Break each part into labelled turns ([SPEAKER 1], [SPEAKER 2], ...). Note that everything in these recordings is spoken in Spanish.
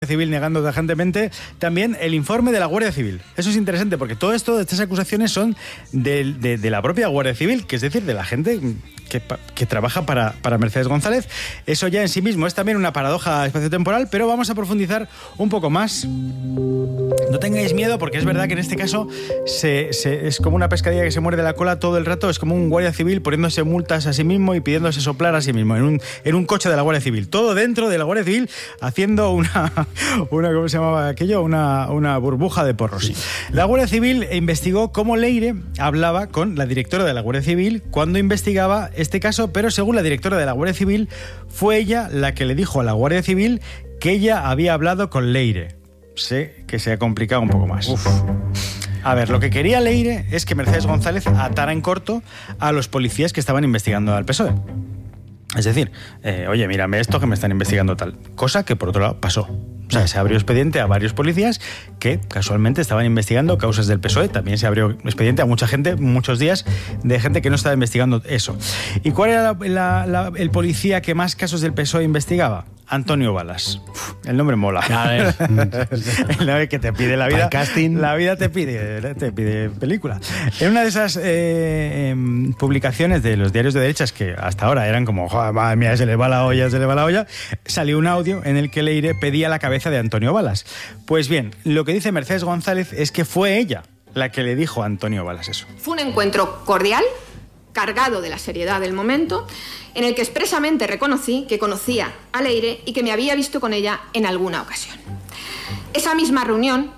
[SPEAKER 1] Civil negando tajantemente, también el informe de la Guardia Civil. Eso es interesante porque todo esto, estas acusaciones son de la propia Guardia Civil, que es decir, de la gente que trabaja para Mercedes González. Eso ya en sí mismo es también una paradoja espaciotemporal, pero vamos a profundizar un poco más. No tengáis miedo porque es verdad que en este caso es como una pescadilla que se muerde la cola todo el rato, es como un guardia civil poniéndose multas a sí mismo y pidiéndose soplar a sí mismo en un coche de la Guardia Civil. Todo dentro de la Guardia Civil haciendo una ¿cómo se llamaba aquello? Una burbuja de porros. Sí. La Guardia Civil investigó cómo Leire hablaba con la directora de la Guardia Civil cuando investigaba este caso, pero según la directora de la Guardia Civil, fue ella la que le dijo a la Guardia Civil que ella había hablado con Leire. Sé que se ha complicado un poco más. Uf. A ver, lo que quería Leire es que Mercedes González atara en corto a los policías que estaban investigando al PSOE. Es decir, oye, mírame esto que me están investigando tal. Cosa que, por otro lado, pasó. O sea, se abrió expediente a varios policías que casualmente estaban investigando causas del PSOE. También se abrió expediente a mucha gente, muchos días, de gente que no estaba investigando eso. ¿Y cuál era el policía que más casos del PSOE investigaba? Antonio Balas. El nombre mola. A ver. El nombre que te pide la vida. El casting. La vida te pide película. En una de esas publicaciones de los diarios de derechas que hasta ahora eran como, joder, madre mía, se le va la olla, salió un audio en el que Leire pedía la cabeza de Antonio Balas. Pues bien, lo que dice Mercedes González es que fue ella la que le dijo a Antonio Balas eso.
[SPEAKER 2] Fue un encuentro cordial, cargado de la seriedad del momento, en el que expresamente reconocí que conocía a Leire y que me había visto con ella en alguna ocasión. Esa misma reunión,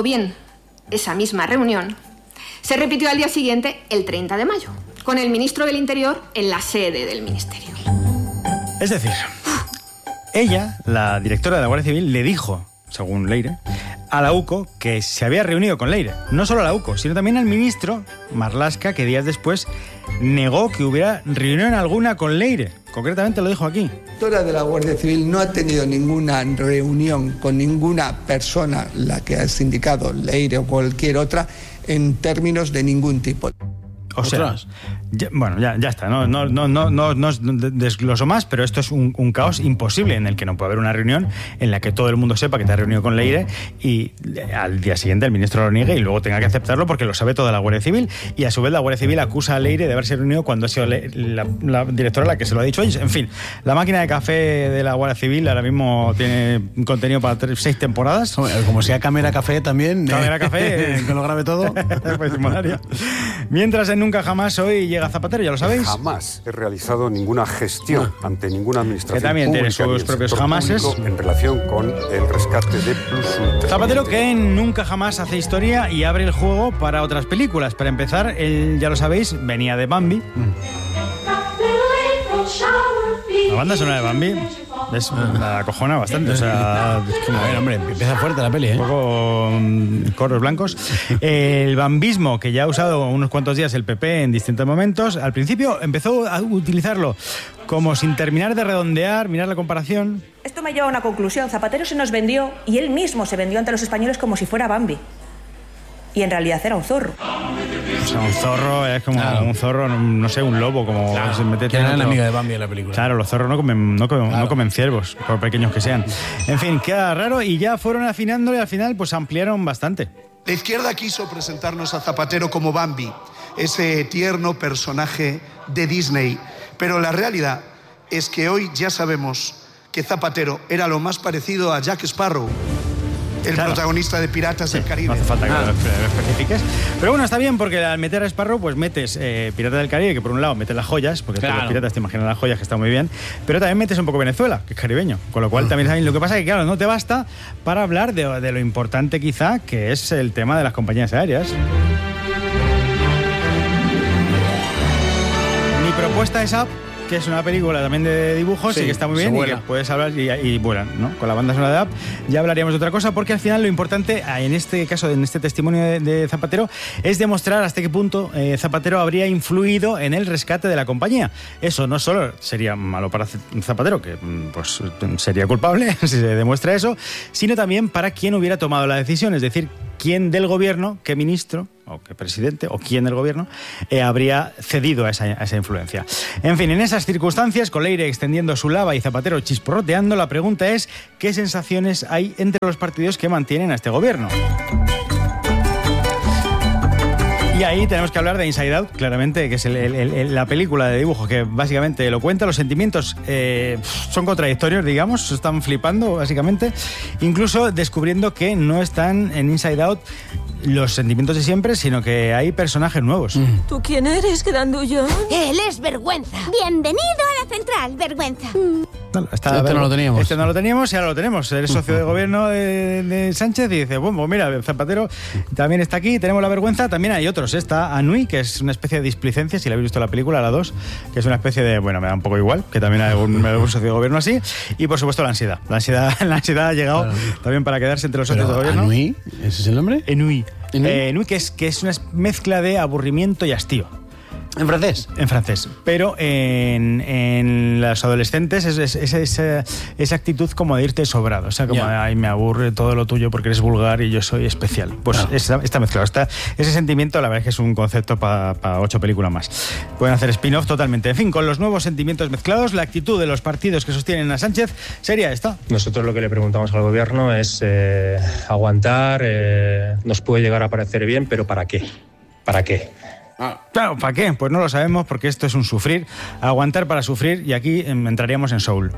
[SPEAKER 2] se repitió al día siguiente, el 30 de mayo, con el ministro del Interior en la sede del ministerio.
[SPEAKER 1] Es decir, ella, la directora de la Guardia Civil, le dijo, según Leire, a la UCO que se había reunido con Leire. No solo a la UCO, sino también al ministro Marlaska, que días después negó que hubiera reunión alguna con Leire. Concretamente lo dijo aquí.
[SPEAKER 3] La directora de la Guardia Civil no ha tenido ninguna reunión con ninguna persona, la que has indicado, Leire o cualquier otra, en términos de ningún tipo.
[SPEAKER 1] O sea, ya está, no desgloso más, pero esto es un caos imposible en el que no puede haber una reunión en la que todo el mundo sepa que te has reunido con Leire y al día siguiente el ministro lo niegue y luego tenga que aceptarlo porque lo sabe toda la Guardia Civil y a su vez la Guardia Civil acusa a Leire de haberse reunido cuando ha sido la directora la que se lo ha dicho. En fin, la máquina de café de la Guardia Civil ahora mismo tiene contenido para 6 temporadas.
[SPEAKER 4] Como sea Cámara Café también.
[SPEAKER 1] Cámara Café.
[SPEAKER 4] Que lo grabe todo.
[SPEAKER 1] Pues molaría. Mientras en Nunca Jamás hoy llega Zapatero, ya lo sabéis.
[SPEAKER 5] Jamás he realizado ninguna gestión ante ninguna administración
[SPEAKER 1] que también
[SPEAKER 5] pública
[SPEAKER 1] tiene sus propios jamases
[SPEAKER 5] en relación con el rescate de Plus Ultra.
[SPEAKER 1] Zapatero que en Nunca Jamás hace historia y abre el juego para otras películas. Para empezar, él, ya lo sabéis, venía de Bambi. La banda sonora de Bambi la acojona bastante, o sea, es como,
[SPEAKER 4] hombre, empieza fuerte la peli,
[SPEAKER 1] un poco coros blancos. El bambismo, que ya ha usado unos cuantos días el PP en distintos momentos, al principio empezó a utilizarlo como sin terminar de redondear, mirar la comparación.
[SPEAKER 6] Esto me lleva a una conclusión. Zapatero se nos vendió y él mismo se vendió ante los españoles como si fuera Bambi. Y en realidad era un zorro.
[SPEAKER 1] O sea, un zorro es como un zorro, no sé, un lobo, como
[SPEAKER 4] claro,
[SPEAKER 1] se mete.
[SPEAKER 4] Que era la amiga de Bambi en la película.
[SPEAKER 1] Claro, los zorros no comen ciervos, por pequeños que sean. En fin, queda raro y ya fueron afinando y al final pues ampliaron bastante.
[SPEAKER 7] La izquierda quiso presentarnos a Zapatero como Bambi, ese tierno personaje de Disney. Pero la realidad es que hoy ya sabemos que Zapatero era lo más parecido a Jack Sparrow, el protagonista de Piratas del Caribe.
[SPEAKER 1] No hace falta que lo especifiques. Pero bueno, está bien porque al meter a Sparrow pues metes Piratas del Caribe, que por un lado metes las joyas, porque los piratas te imaginan las joyas, que está muy bien, pero también metes un poco Venezuela, que es caribeño, con lo cual también saben. Lo que pasa es que claro, no te basta para hablar de lo importante quizá que es el tema de las compañías aéreas. Mi propuesta es Up, que es una película también de dibujos y que está muy bien y que puedes hablar y vuelan, ¿no? Con la banda sonora de Up ya hablaríamos de otra cosa, porque al final lo importante en este caso, en este testimonio de Zapatero, es demostrar hasta qué punto Zapatero habría influido en el rescate de la compañía. Eso no solo sería malo para Zapatero, que pues sería culpable si se demuestra eso, sino también para quien hubiera tomado la decisión, es decir, quién del gobierno, qué ministro o qué presidente o quién del gobierno habría cedido a esa influencia. En fin, en esas circunstancias, con Leire extendiendo su lava y Zapatero chisporroteando, la pregunta es ¿qué sensaciones hay entre los partidos que mantienen a este gobierno? Y ahí tenemos que hablar de Inside Out, claramente, que es la película de dibujo que básicamente lo cuenta. Los sentimientos son contradictorios, digamos, están flipando, básicamente, incluso descubriendo que no están en Inside Out los sentimientos de siempre, sino que hay personajes nuevos.
[SPEAKER 8] ¿Tú quién eres, Grandullón?
[SPEAKER 9] Él es Vergüenza. Bienvenido a la central, Vergüenza.
[SPEAKER 4] Este no lo teníamos.
[SPEAKER 1] Este no lo teníamos y ahora lo tenemos. Eres socio de gobierno de Sánchez y dice, bueno, pues mira, Zapatero también está aquí, tenemos la Vergüenza, también hay otros. Está Anui, que es una especie de displicencia, si la habéis visto la película, la 2, que es una especie de, bueno, me da un poco igual, que también hay un socio de gobierno así. Y por supuesto la ansiedad. La ansiedad ha llegado también para quedarse entre los socios de gobierno.
[SPEAKER 4] ¿Anui? ¿Ese es el nombre?
[SPEAKER 1] Enui. Enui, que es una mezcla de aburrimiento y hastío.
[SPEAKER 4] ¿En francés?
[SPEAKER 1] En francés. Pero en los adolescentes es esa actitud como de irte sobrado. O sea, como, ay, me aburre todo lo tuyo porque eres vulgar y yo soy especial. Pues está mezclado. Ese sentimiento, la verdad es que es un concepto para 8 películas más. Pueden hacer spin-off totalmente. En fin, con los nuevos sentimientos mezclados, la actitud de los partidos que sostienen a Sánchez sería esta.
[SPEAKER 10] Nosotros lo que le preguntamos al gobierno es aguantar, nos puede llegar a parecer bien, pero ¿para qué? ¿Para qué?
[SPEAKER 1] Claro, ¿para qué? Pues no lo sabemos porque esto es un sufrir, aguantar para sufrir y aquí entraríamos en Soul.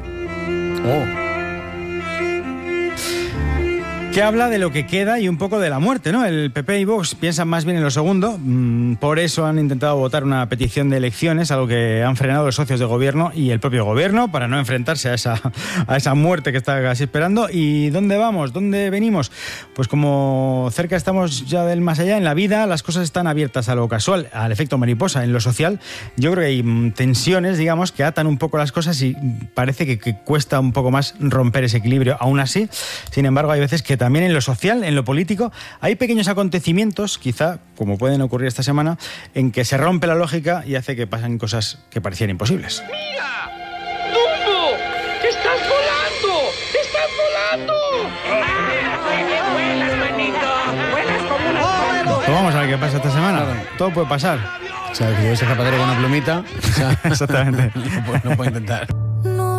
[SPEAKER 1] Que habla de lo que queda y un poco de la muerte, ¿no? El PP y Vox piensan más bien en lo segundo, por eso han intentado votar una petición de elecciones, algo que han frenado los socios de gobierno y el propio gobierno para no enfrentarse a esa muerte que está casi esperando. ¿Y dónde vamos? ¿Dónde venimos? Pues como cerca estamos ya del más allá, en la vida las cosas están abiertas a lo casual, al efecto mariposa. En lo social yo creo que hay tensiones, digamos, que atan un poco las cosas y parece que cuesta un poco más romper ese equilibrio. Aún así, sin embargo, hay veces que también en lo social, en lo político, hay pequeños acontecimientos, quizá, como pueden ocurrir esta semana, en que se rompe la lógica y hace que pasen cosas que parecían imposibles.
[SPEAKER 11] ¡Mira! ¡Dumbo! ¡Estás volando! ¡Estás volando! ¡Vuelas, manito! ¡Vuelas como una...
[SPEAKER 1] Pues vamos a ver qué pasa esta semana. Todo puede pasar.
[SPEAKER 4] O sea, que yo ese Zapatero con una plumita.
[SPEAKER 1] Exactamente.
[SPEAKER 4] No puedo intentar.